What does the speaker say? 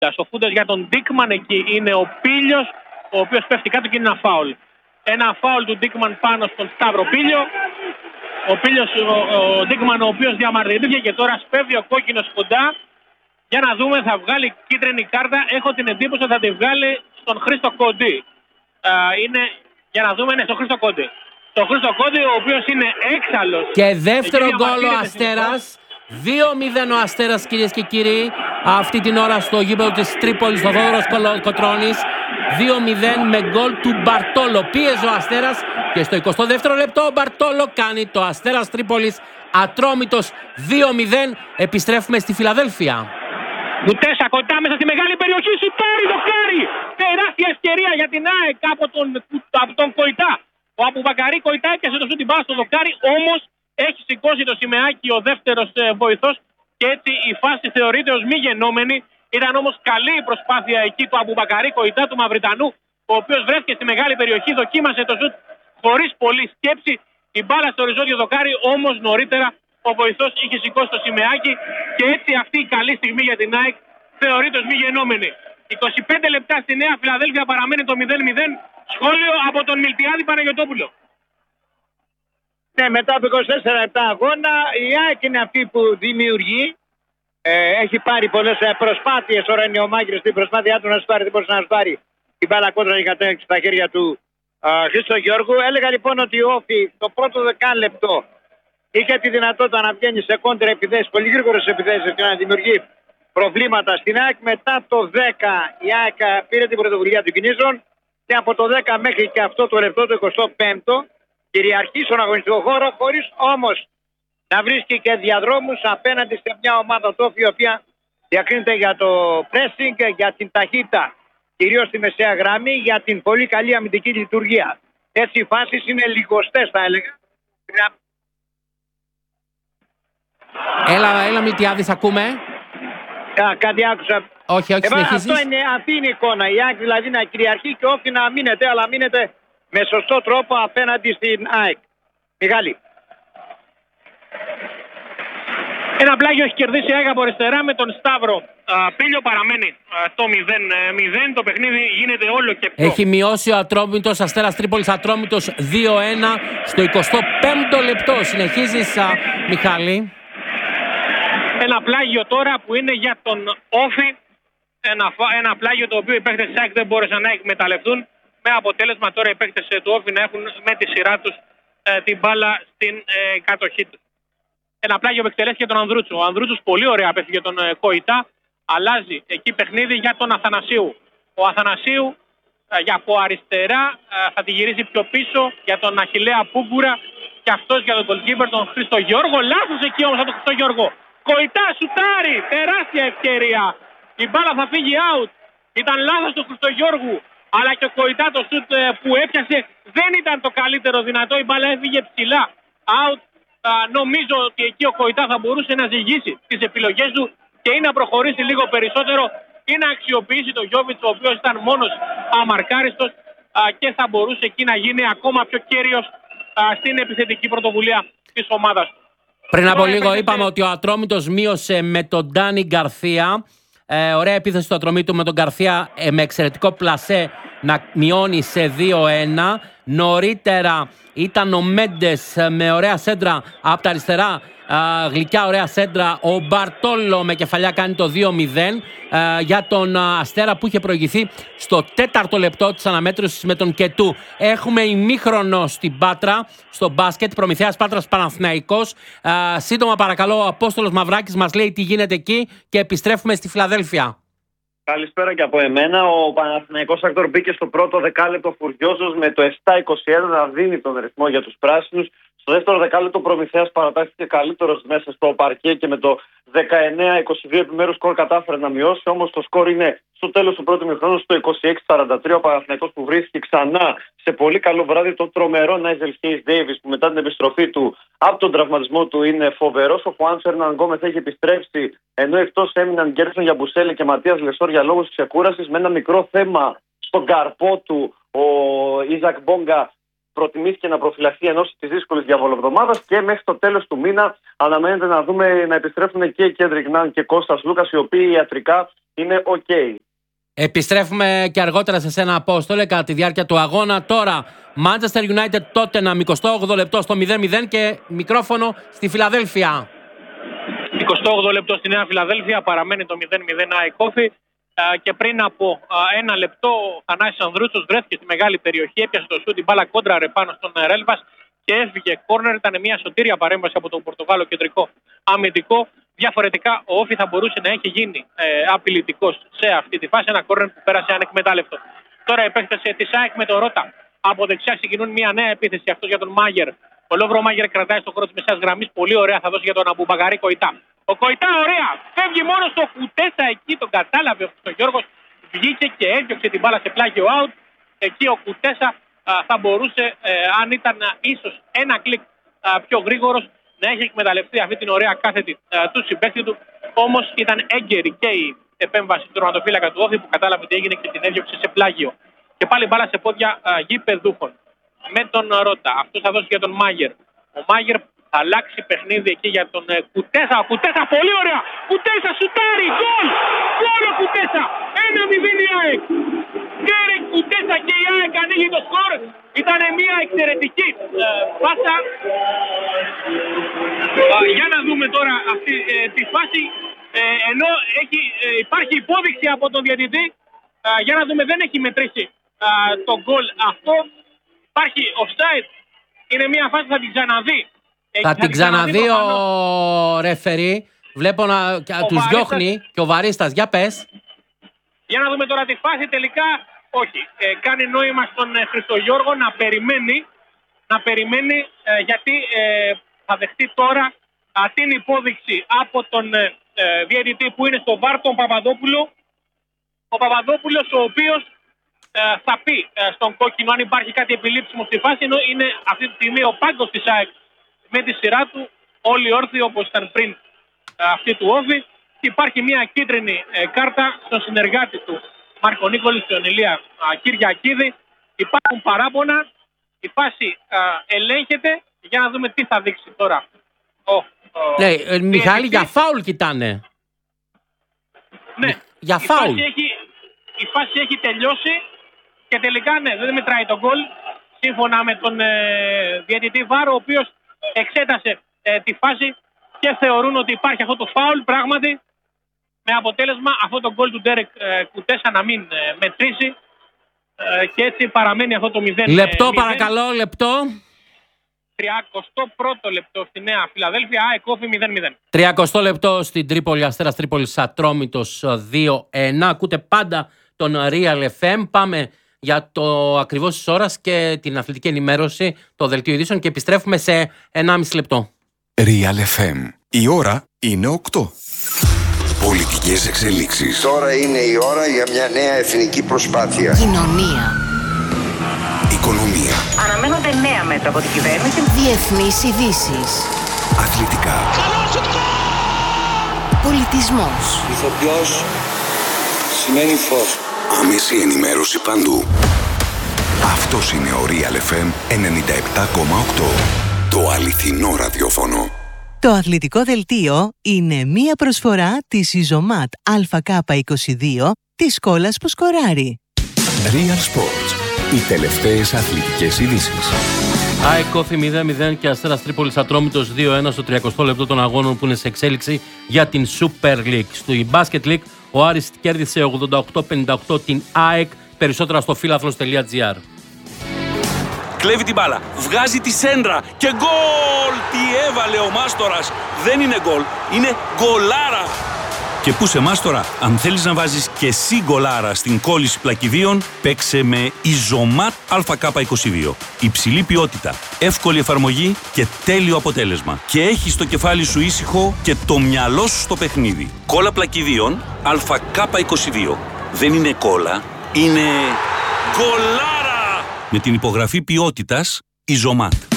Ο φούντας για τον Ντίκμαν εκεί είναι ο Πίλιος, ο οποίος πέφτει κάτω και είναι ένα φάουλ. Ένα φάουλ του Ντίκμαν πάνω στον Σταύρο Πίλιο. Ο Πίλιος, ο Ντίκμαν, ο οποίος διαμαρτυρήθηκε και τώρα σπέβδει ο κόκκινος κοντά. Για να δούμε, θα βγάλει κίτρινη κάρτα. Έχω την εντύπωση ότι θα τη βγάλει στον Χρήστο Κόντι. Για να δούμε, είναι στον Χρήστο Κόντι. Στον Χρήστο Κόντι, ο οποίος είναι έξαλλος. Και δεύτερο γκολ ο Αστέρας. 2-0 ο Αστέρας, κυρίες και κύριοι, αυτή την ώρα στο γήπεδο της Τρίπολης, στο Θόδωρος Κοτρώνης. 2-0 με γκολ του Μπαρτόλο. Πίεζε ο Αστέρας και στο 22ο λεπτό ο Μπαρτόλο κάνει το Αστέρας Τρίπολης ατρόμητος 2-0. Επιστρέφουμε στη Φιλαδέλφια. Μπουτέσα κοντά μέσα στη μεγάλη περιοχή, σουτάρει, δοκάρι! Τεράστια ευκαιρία για την ΑΕΚ από τον Κοϊτά. Ο Αμπουμπακαρί Κοϊτά έπιασε το σουτ την μπάλα στο δοκάρι, όμως έχει σηκώσει το σημαίακι ο δεύτερος βοηθός και έτσι η φάση θεωρείται ως μη γεννόμενη. Ήταν όμως καλή η προσπάθεια εκεί του Αμπουμπακαρί Κοϊτά, του Μαυριτανού, ο οποίος βρέθηκε στη μεγάλη περιοχή, δοκίμασε το σουτ χωρίς πολλή σκέψη. Η μπάλα στο οριζόντιο δοκάρι, όμως νωρίτερα ο βοηθός είχε σηκώσει το σημαίακι και έτσι αυτή η καλή στιγμή για την ΑΕΚ θεωρείται ως μη γεννόμενη. 25 λεπτά στη Νέα Φιλαδέλφια παραμένει το 0-0. Σχόλιο από τον Μιλτιάδη Παναγιωτόπουλο. Ναι, μετά από 24 λεπτά αγώνα, η ΑΕΚ είναι αυτή που δημιουργεί. Έχει πάρει πολλές προσπάθειες. Τώρα είναι ο Μάγκρης στην προσπάθειά του να σου πάρει, δεν μπορούσε να σου πάρει την μπάλα κόντρα και κατέληξε στα χέρια του Χρήστο Γιώργου. Έλεγα λοιπόν ότι ο Όφη το πρώτο δεκάλεπτο είχε τη δυνατότητα να βγαίνει σε κόντρα επιθέσεις, πολύ γρήγορες επιθέσεις και να δημιουργεί προβλήματα στην ΑΕΚ. Μετά το 10 η ΑΕΚ πήρε την πρωτοβουλία του κινήσεων και από το 10 μέχρι και αυτό το λεπτό, το 25ο, κυριαρχεί στον αγωνιστικό χώρο, χωρίς όμως να βρίσκει και διαδρόμους απέναντι σε μια ομάδα του Όφη, η οποία διακρίνεται για το pressing, για την ταχύτητα, κυρίως στη μεσαία γραμμή, για την πολύ καλή αμυντική λειτουργία. Έτσι οι φάσεις είναι λιγοστές, θα έλεγα. Έλα Μιλτιάδη, ακούμε. Κάτι άκουσα. Όχι, συνεχίζεις. Αυτή είναι η εικόνα. Η ΑΕΚ δηλαδή να κυριαρχεί και όχι να μείνεται, αλλά μείνεται με σωστό τρόπο απέναντι στην ΑΕΚ. Μιχάλη. Ένα πλάγιο έχει κερδίσει η ΑΕΚ από αριστερά με τον Σταύρο Πίλιο. Παραμένει το 0-0. Το παιχνίδι γίνεται όλο και πιο. Έχει μειώσει ο Ατρόμητος, Αστέρας Τρίπολης Ατρόμητος 2-1 στο 25ο λεπτό. Συνεχίζεις, Μιχάλη. Ένα πλάγιο τώρα που είναι για τον Όφη. Ένα πλάγιο το οποίο οι παίκτες της ΑΕΚ δεν μπόρεσαν να εκμεταλλευτούν. Με αποτέλεσμα τώρα οι παίκτες του Όφη να έχουν με τη σειρά τους την μπάλα στην κατοχή τους. Ένα πλάγιο που εκτελέστηκε τον Ανδρούτσο. Ο Ανδρούτσος πολύ ωραία πέφτει τον Κοϊτά. Αλλάζει εκεί παιχνίδι για τον Αθανασίου. Ο Αθανασίου από αριστερά θα τη γυρίσει πιο πίσω για τον Αχιλλέα Πούγκουρα και αυτός για τον goalkeeper τον Χρήστο Γιώργο. Λάθος εκεί όμως από τον Χρήστο Γιώργο. Κοϊτά σουτάρει. Τεράστια ευκαιρία. Η μπάλα θα φύγει out. Ήταν λάθος του Χρήστο Γιώργου. Αλλά και ο Κοϊτά το σουτ που έπιασε δεν ήταν το καλύτερο δυνατό. Η μπάλα έφυγε ψηλά. Out. Νομίζω ότι εκεί ο Κοϊτά θα μπορούσε να ζυγίσει τις επιλογές του και ή να προχωρήσει λίγο περισσότερο ή να αξιοποιήσει τον Γιόβιτς, ο οποίος ήταν μόνος αμαρκάριστος και θα μπορούσε εκεί να γίνει ακόμα πιο κέριος στην επιθετική πρωτοβουλία της ομάδας του. Πριν από λίγο είπαμε ότι ο Ατρόμητος μείωσε με τον Ντάνι Γκαρθία. Ωραία επίθεση του Ατρομήτου με τον Γκαρθία με εξαιρετικό πλασέ να μειώνει σε 2-1. Νωρίτερα ήταν ο Μέντες με ωραία σέντρα από τα αριστερά, γλυκιά ωραία σέντρα. Ο Μπαρτόλο με κεφαλιά κάνει το 2-0 για τον Αστέρα που είχε προηγηθεί στο 4ο λεπτό της αναμέτρησης με τον Κετού. Έχουμε ημίχρονο στην Πάτρα, στο μπάσκετ, Προμηθέας Πάτρας Παναθηναϊκός. Σύντομα παρακαλώ, ο Απόστολος Μαυράκης μας λέει τι γίνεται εκεί και επιστρέφουμε στη Φιλαδέλφια. Καλησπέρα και από εμένα. Ο Παναθηναϊκός Άκτορ μπήκε στο πρώτο δεκάλεπτο φουριόζος με το 7-21 να δίνει τον ρυθμό για τους πράσινους. Στο δεύτερο δεκάλεπτο ο Προμηθέας παρατάχθηκε καλύτερος μέσα στο παρκέ και με το 19-22 επιμέρους σκορ κατάφερε να μειώσει. Όμως το σκορ είναι στο τέλος του πρώτου ημιχρόνου στο 26-43. Ο Παναθηναϊκός που βρίσκει ξανά σε πολύ καλό βράδυ το τρομερό Νάιζελ Χέις Ντέιβις που μετά την επιστροφή του από τον τραυματισμό του είναι φοβερός. Ο Χουάν Φέρναν Γκόμεθ έχει επιστρέψει ενώ εκτός έμειναν Γκέρσον Γιαμπουσέλη και Ματίας Λεσόρ για λόγους ξεκούρασης με ένα μικρό θέμα στον καρπό του. Ο Ιζακ Μπόγκα προτιμήθηκε να προφυλαχθεί εν ώψη της δύσκολης διαβολοβδομάδας και μέχρι το τέλος του μήνα αναμένεται να δούμε να επιστρέφουν και οι Κέντρικ Ναν και Κώστας Λούκας, οι οποίοι ιατρικά είναι ok. Επιστρέφουμε και αργότερα σε σένα, Απόστολε, κατά τη διάρκεια του αγώνα. Τώρα, Manchester United Tottenham, 28 λεπτό στο 0-0 και μικρόφωνο στη Φιλαδέλφια. 28 λεπτό στη Νέα Φιλαδέλφια, παραμένει το 0-0 ΑΕΚ Όφη. Και πριν από ένα λεπτό ο Θανάσης Ανδρούτσος βρέθηκε στη μεγάλη περιοχή, έπιασε το σούτ, την μπάλα κόντραρε πάνω στον Ρέλβας και έφυγε κόρνερ. Ήταν μια σωτήρια παρέμβαση από τον Πορτογάλο κεντρικό αμυντικό. Διαφορετικά ο Όφη θα μπορούσε να έχει γίνει απειλητικός σε αυτή τη φάση, ένα κόρνερ που πέρασε ανεκμετάλλευτο. Τώρα η επέκταση της ΑΕΚ με το Ρώτα. Από δεξιά ξεκινούν μια νέα επίθεση, αυτός για τον Μάγερ. Ο Λόβρο Μάγερ κρατάει στον χώρο της μεσαίας γραμμής, πολύ ωραία, θα δώσει για τον Αμπουμπακαρί Κοϊτά. Ο Κοϊτά ωραία, φεύγει μόνο στο Κουτέσα εκεί, τον κατάλαβε ο Γιώργος, βγήκε και έδιωξε την μπάλα σε πλάγιο out. Εκεί ο Κουτέσα θα μπορούσε, αν ήταν ίσως ένα κλικ πιο γρήγορος, να έχει εκμεταλλευτεί αυτή την ωραία κάθετη του συμπαίκτη του. Όμως ήταν έγκαιρη και η επέμβαση του τερματοφύλακα του Όφη που κατάλαβε ότι έγινε και την έδιωξε σε πλάγιο. Και πάλι μπάλα σε πόδια γηπεδούχων. Με τον Ρώτα, αυτός θα δώσει για τον Μάγερ. Ο Μάγερ θα αλλάξει παιχνίδι εκεί για τον Κουτέσα. Ο Κουτέσα, πολύ ωραία! Κουτέσα σουτάρει! Γκολ! Γκολ ο Κουτέσα! 1-0 η ΑΕΚ! Γκέρεκ Κουτέσα και η ΑΕΚ ανοίγει το σκορ. Ήταν μια εξαιρετική πάσα. Για να δούμε τώρα αυτή τη φάση. Ενώ υπάρχει υπόδειξη από τον διαιτητή. Για να δούμε, δεν έχει μετρήσει το γκολ αυτό. Υπάρχει offside. Είναι μια φάση που θα την ξαναδεί. Θα την ξαναδεί ο ρεφερί. Βλέπω να τους διώχνει και ο Βαρίστας. Για πες. Για να δούμε τώρα τη φάση. Τελικά όχι. Κάνει νόημα στον Χριστογιώργο να περιμένει γιατί θα δεχτεί τώρα την υπόδειξη από τον διαιτητή που είναι στο βάρ, τον Παπαδόπουλο. Ο Παπαδόπουλος, ο οποίος θα πει στον κόκκινο αν υπάρχει κάτι επιλήψιμο στη φάση, ενώ είναι αυτή τη στιγμή ο πάγκος της ΑΕΚ με τη σειρά του, όλοι όρθιοι όπως ήταν πριν αυτή του Όφη. Και υπάρχει μια κίτρινη κάρτα στον συνεργάτη του Μαρκονίκολη, τον Ηλία Κυριακίδη. Υπάρχουν παράπονα, η φάση ελέγχεται. Για να δούμε τι θα δείξει τώρα. Ναι, Μιχάλη, για φάουλ κοιτάνε. Ναι, για φάουλ. Η φάση έχει τελειώσει και τελικά ναι, δεν μετράει τον γκολ. Σύμφωνα με τον διαιτητή VAR, ο οποίος εξέτασε τη φάση και θεωρούν ότι υπάρχει αυτό το φάουλ πράγματι, με αποτέλεσμα αυτό το γκολ του Ντέρεκ Κουτέσα να μην μετρήσει και έτσι παραμένει αυτό το 0. Λεπτό παρακαλώ, λεπτό. 31ο λεπτό στη Νέα Φιλαδέλφια, ΑΕΚ Όφη 0-0. 30 λεπτό στην Τρίπολη, Αστέρας Τρίπολης Ατρόμητος 2-1. Ακούτε πάντα τον Real FM. Πάμε για το ακριβώς της ώρας και την αθλητική ενημέρωση, το δελτίο ειδήσεων και επιστρέφουμε σε 1,5 λεπτό. Real FM. Η ώρα είναι 8. Πολιτικές εξελίξεις. Τώρα είναι η ώρα για μια νέα εθνική προσπάθεια. Κοινωνία. Οικονομία. Αναμένονται νέα μέτρα από την κυβέρνηση. Διεθνείς ειδήσεις. Αθλητικά. Πολιτισμός. Ηθοποιός σημαίνει φως. Άμεση ενημέρωση παντού. Αυτός είναι ο Real FM 97,8. Το αληθινό ραδιόφωνο. Το αθλητικό δελτίο είναι μία προσφορά της Ιζωμάτ ΑΚ22 της σκόλας που σκοράρει. Real Sports. Οι τελευταίες αθλητικές ειδήσεις. ΑΕΚ Όφη 0-0 και Αστέρας Τρίπολης Ατρόμητος 2-1 στο 30 λεπτό των αγώνων που είναι σε εξέλιξη για την Super League. Στο Basket League ο Άρης κέρδισε 88-58 την ΑΕΚ. Περισσότερα στο φίλαθλος.gr. Κλέβει την μπάλα, βγάζει τη σέντρα και γκολ! Τι έβαλε ο Μάστορας! Δεν είναι γκολ, είναι γκολάρα! Και πού σε Μάστορα, αν θέλεις να βάζεις και εσύ γκολάρα στην κόλληση πλακιδίων, παίξε με Ιζωμάτ ΑΚ22. Υψηλή ποιότητα, εύκολη εφαρμογή και τέλειο αποτέλεσμα. Και έχεις το κεφάλι σου ήσυχο και το μυαλό σου στο παιχνίδι. Κόλλα πλακιδίων ΑΚ22. Δεν είναι κόλλα, είναι γκολάρα! Με την υπογραφή ποιότητας Ιζωμάτ.